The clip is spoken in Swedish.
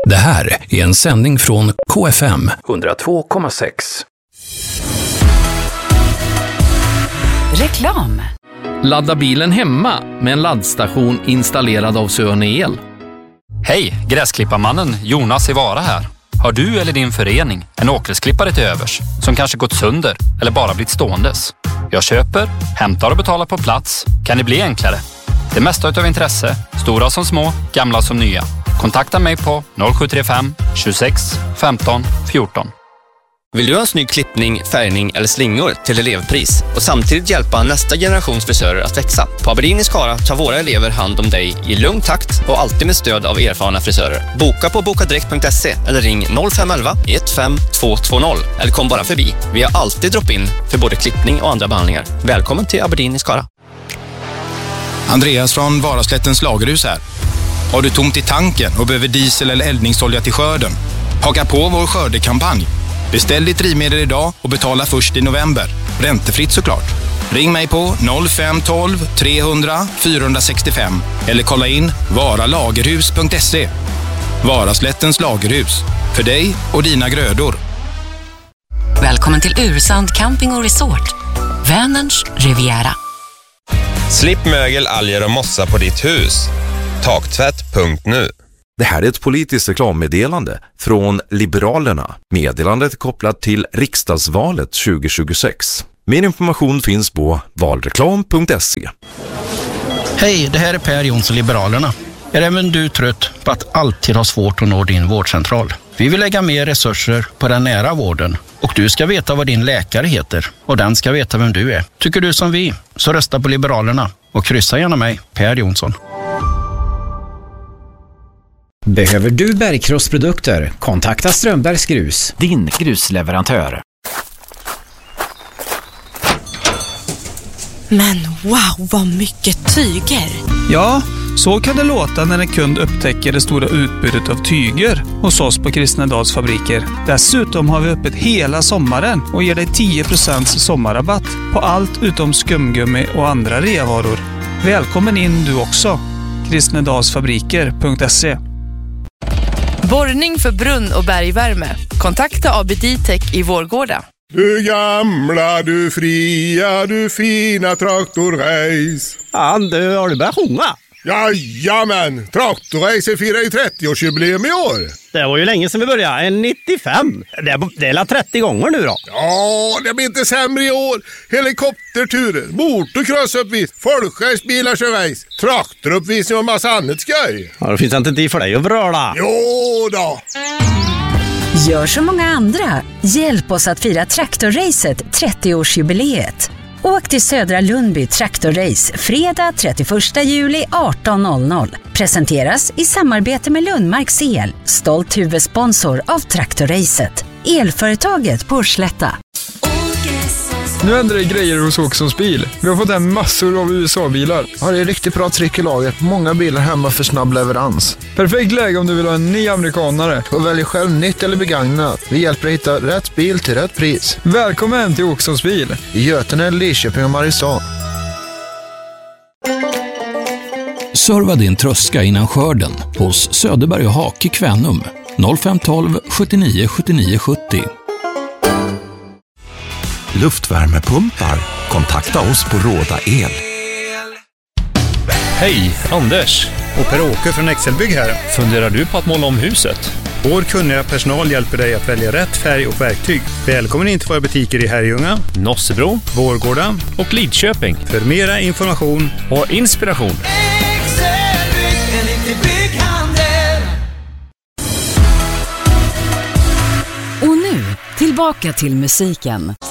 Det här är en sändning från KFM 102,6. Reklam. Ladda bilen hemma med en laddstation installerad av Sören El. Hej, gräsklipparmannen Jonas i Vara här. Har du eller din förening en åkgräsklippare till övers som kanske gått sönder eller bara blivit ståendes? Jag köper, hämtar och betalar på plats. Kan det bli enklare? Det mesta utav intresse, stora som små, gamla som nya. Kontakta mig på 0735 26 15 14. Vill du ha en snygg klippning, färgning eller slingor till elevpris och samtidigt hjälpa nästa generations frisörer att växa? På Aberdeen i Skara tar våra elever hand om dig i lugn takt och alltid med stöd av erfarna frisörer. Boka på bokadirekt.se eller ring 0511 15 220 eller kom bara förbi. Vi har alltid drop-in för både klippning och andra behandlingar. Välkommen till Aberdeen i Skara. Andreas från Varaslättens lagerhus här. Har du tomt i tanken och behöver diesel eller eldningsolja till skörden? Haka på vår skördekampanj. Beställ ditt drivmedel idag och betala först i november. Räntefritt såklart. Ring mig på 0512 300 465 eller kolla in varalagerhus.se. Varaslättens lagerhus. För dig och dina grödor. Välkommen till Ursand Camping och Resort. Vänerns Riviera. Slipp mögel, alger och mossa på ditt hus. Taktvätt.nu. Det här är ett politiskt reklammeddelande från Liberalerna. Meddelandet kopplat till riksdagsvalet 2026. Mer information finns på valreklam.se. Hej, det här är Per Jonsson, Liberalerna. Är även du trött på att alltid ha svårt att nå din vårdcentral? Vi vill lägga mer resurser på den nära vården. Och du ska veta vad din läkare heter. Och den ska veta vem du är. Tycker du som vi, så rösta på Liberalerna. Och kryssa gärna mig, Per Jonsson. Behöver du bergkrossprodukter? Kontakta Strömbergs Grus, din grusleverantör. Men wow, vad mycket tyger! Ja, så kan det låta när en kund upptäcker det stora utbudet av tyger hos oss på Kristnedals fabriker. Dessutom har vi öppet hela sommaren och ger dig 10% sommarrabatt på allt utom skumgummi och andra reavaror. Välkommen in du också. Kristnedalsfabriker.se. Borrning för brunn- och bergvärme. Kontakta ABD-Tech i Vårgårda. Du gamla, du fria, du fina traktorrace. Ja, du har du börjat sjunga? Jajamän, traktorrace firar ju 30-årsjubileum i år. Det var ju länge sedan vi började, 95. Det är 30 gånger nu då. Ja, det blir inte sämre i år. Helikopterturer, motocrossuppvis, folkracebilar som race, traktoruppvisning och massa annat skoj. Ja, det finns inte tid för dig att vröla. Jo då. Gör som många andra. Hjälp oss att fira traktorracet 30-årsjubileet. Åk till Södra Lundby Traktorrace fredag 31 juli 18.00. Presenteras i samarbete med Lundmarks El, stolt huvudsponsor av Traktorracet. Elföretaget på Slätta. Nu ändrar det grejer hos Åkessons bil. Vi har fått hem massor av USA-bilar. Ja, det är riktigt bra tryck i laget. Många bilar hemma för snabb leverans. Perfekt läge om du vill ha en ny amerikanare. Och välj själv nytt eller begagnat. Vi hjälper dig hitta rätt bil till rätt pris. Välkommen till Åkessons bil. I Götene, Lidköping och Mariestad. Serva din tröska innan skörden hos Söderberg och Hake Kvänum 0512 79 79 70. Luftvärmepumpar. Kontakta oss på Råda El. Hej, Anders. Och Per-Åke från Excelbygg här. Funderar du på att måla om huset? Vår kunniga personal hjälper dig att välja rätt färg och verktyg. Välkommen in till våra butiker i Herrljunga, Nossebro, Vårgårda och Lidköping. För mera information och inspiration. Excelbygg, en riktig bygghandel. Och nu, tillbaka till musiken.